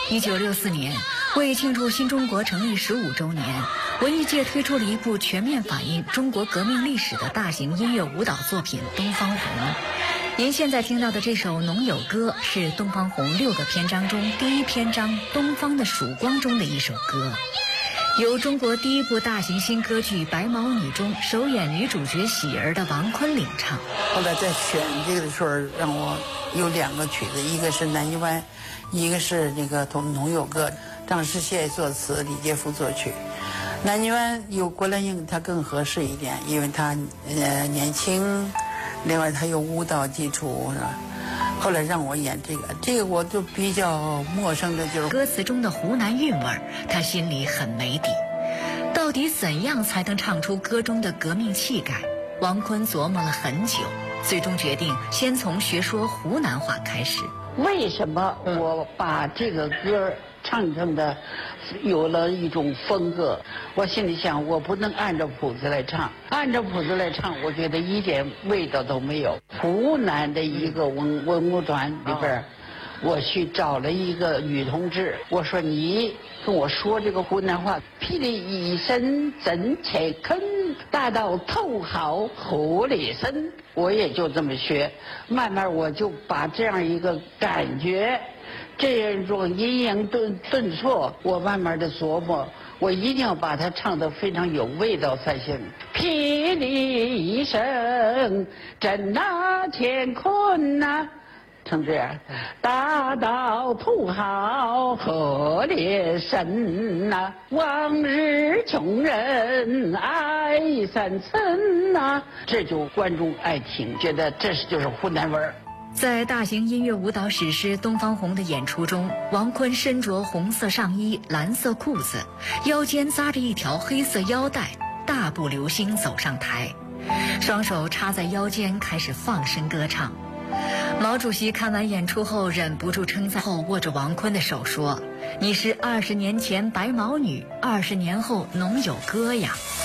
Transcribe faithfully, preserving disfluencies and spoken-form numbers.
一九六四年，为庆祝新中国成立十五周年，文艺界推出了一部全面反映中国革命历史的大型音乐舞蹈作品《东方红》。您现在听到的这首《农友歌》是《东方红》六个篇章中第一篇章《东方的曙光》中的一首歌，由中国第一部大型新歌剧《白毛女》中首演女主角喜儿的王坤领唱。 后来在选这个的时候，让我有两个曲子，一个是《南泥湾》，一个是那个《农友歌》，张世燮作词，李杰夫作曲。南泥湾有郭兰英，她更合适一点，因为她呃年轻，另外她有舞蹈基础。后来让我演这个，这个我就比较陌生的就是歌词中的湖南韵味儿，他心里很没底。到底怎样才能唱出歌中的革命气概？王坤琢磨了很久，最终决定先从学说湖南话开始。 为什么我把这个歌唱成的有了一种风格？我心里想，我不能按照谱子来唱，按照谱子来唱，我觉得一点味道都没有。湖南的一个文文工团里边，我去找了一个女同志，我说你跟我说这个湖南话，霹雳一声真切肯，大到头好河里深，我也就这么学，慢慢我就把这样一个感觉，这样一种阴阳顿顿挫，我慢慢的琢磨，我一定要把它唱得非常有味道才行。霹雳一声震那乾坤呐，成这样，大到土豪河里深呐，往日穷人爱三寸呐，这就观众爱听，觉得这是就是湖南味儿。 在大型音乐舞蹈史诗《东方红》的演出中，王坤身着红色上衣、蓝色裤子，腰间扎着一条黑色腰带，大步流星走上台，双手插在腰间，开始放声歌唱。毛主席看完演出后忍不住称赞，后握着王坤的手说：“你是二十年前白毛女，二十年后农友歌呀。”